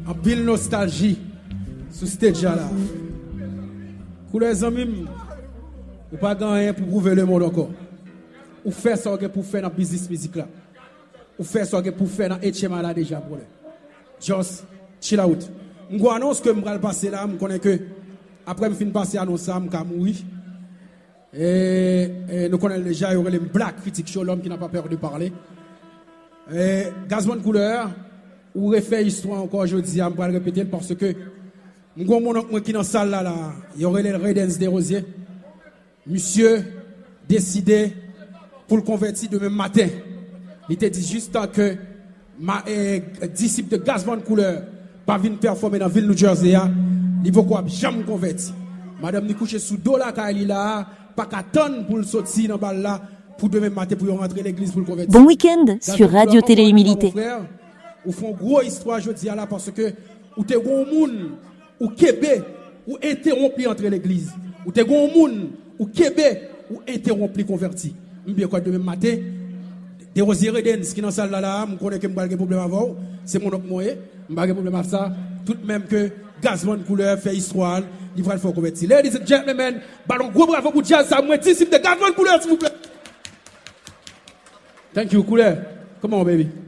En pile nostalgie sur stage là. Pour les amis, ou pas gagner pour prouver le monde encore. Ou faire ça pour faire dans business musique là. Ou faire ça pour faire dans HMA là déjà pour just chill out. Je annonce que je vais passer là, je connais que après je finis passer annonce ça, je vais mourir. Et nous connaissons déjà les black critiques sur l'homme qui n'a pas peur de parler. Et Gazman Couleur, ou refait histoire encore aujourd'hui, je vais répéter parce que je suis qui dans la salle là, il y aurait les Redens des Rosiers. Monsieur décidé pour le convertir demain matin. Il était dit juste que ma disciple de Gazman Couleur pas venir performer dans la ville de New Jersey. Il faut quoi jamais convertir. Madame ni couche sous dos là, car il là, pas qu'à tonne pour le sortir dans la balle là, pour demain matin pour rentrer l'église pour le convertir. Bon week-end sur Radio Télé Humilité. Ou font gros histoire je dis là parce que ou t'es gros monde ou Québec ou interrompu entre l'église. Ou t'es gros monde ou Québec ou interrompu converti. Bien quoi demain matin des Rosiers Redens qui dans salle là, me connais que me pas de problème avant, c'est mon moyen, me pas de problème avec ça, tout même que Gazman Couleur fait histoire, il va le faire convertir. Ladies and gentlemen, ballon gros bravo pour jazz ça, moi disciple de Gazman Couleur s'il vous plaît. Thank you Couleur. Come on baby.